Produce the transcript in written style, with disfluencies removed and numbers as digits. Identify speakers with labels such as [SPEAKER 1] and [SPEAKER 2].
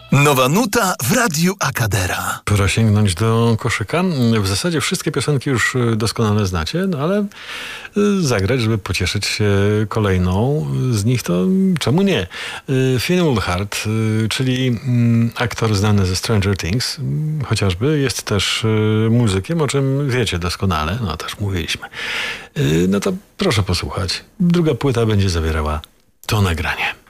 [SPEAKER 1] Nowa nuta w Radiu Akadera.
[SPEAKER 2] Pora sięgnąć do koszyka. W zasadzie wszystkie piosenki już doskonale znacie, no ale zagrać, żeby pocieszyć się kolejną z nich, to czemu nie? Finn Wolfhard, czyli aktor znany ze Stranger Things, chociażby, jest też muzykiem, o czym wiecie doskonale, no też mówiliśmy. No to proszę posłuchać. Druga płyta będzie zawierała to nagranie.